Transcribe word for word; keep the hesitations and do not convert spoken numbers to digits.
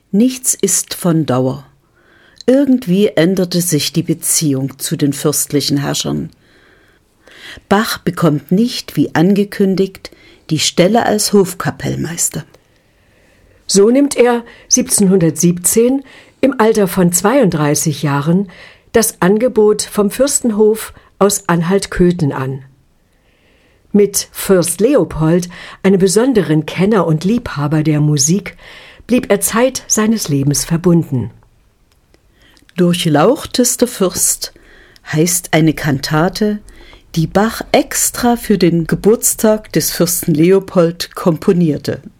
Nichts ist von Dauer. Irgendwie änderte sich die Beziehung zu den fürstlichen Herrschern. Bach bekommt nicht, wie angekündigt, die Stelle als Hofkapellmeister. So nimmt er siebzehnhundertsiebzehn im Alter von zweiunddreißig Jahren das Angebot vom Fürstenhof aus Anhalt-Köthen an. Mit Fürst Leopold, einem besonderen Kenner und Liebhaber der Musik, blieb er Zeit seines Lebens verbunden. Durchlauchtester Fürst heißt eine Kantate, die Bach extra für den Geburtstag des Fürsten Leopold komponierte.